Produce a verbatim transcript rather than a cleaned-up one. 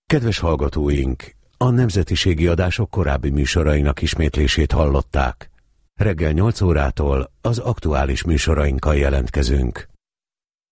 Kedves hallgatóink, a nemzetiségi adások korábbi műsorainak ismétlését hallották. Reggel nyolc órától az aktuális műsorainkkal jelentkezünk.